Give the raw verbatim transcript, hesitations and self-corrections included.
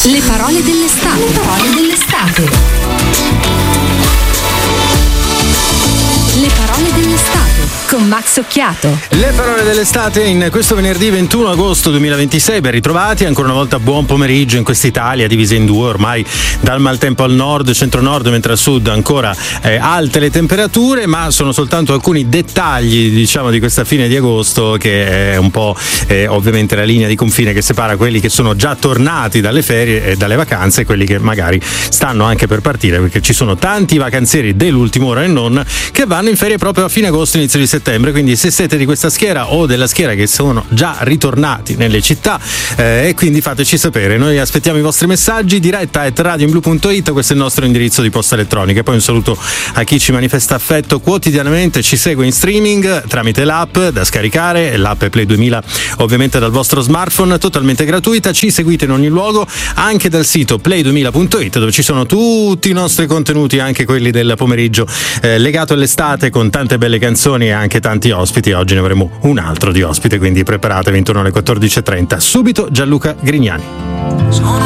Le parole dell'estate. Le parole dell'estate. Le parole dell'estate con Max Occhiato. Le parole dell'estate in questo venerdì ventuno agosto duemilaventisei. Ben ritrovati, ancora una volta buon pomeriggio in quest'Italia divisa in due ormai, dal maltempo al nord, centro-nord, mentre al sud ancora eh, alte le temperature, ma sono soltanto alcuni dettagli, diciamo, di questa fine di agosto, che è un po' eh, ovviamente la linea di confine che separa quelli che sono già tornati dalle ferie e dalle vacanze e quelli che magari stanno anche per partire, perché ci sono tanti vacanzieri dell'ultima ora e non che vanno in ferie proprio a fine agosto, inizio di settembre. Quindi se siete di questa schiera o della schiera che sono già ritornati nelle città, eh, e quindi fateci sapere, noi aspettiamo i vostri messaggi, diretta at radioinblu punto it, questo è il nostro indirizzo di posta elettronica. E poi un saluto a chi ci manifesta affetto quotidianamente, ci segue in streaming tramite l'app da scaricare, l'app Play duemila ovviamente dal vostro smartphone, totalmente gratuita. Ci seguite in ogni luogo, anche dal sito play duemila punto it, dove ci sono tutti i nostri contenuti, anche quelli del pomeriggio eh, legato all'estate, con tante belle canzoni e anche tanti ospiti. Oggi ne avremo un altro di ospite, quindi preparatevi intorno alle quattordici e trenta. Subito Gianluca Grignani. Sono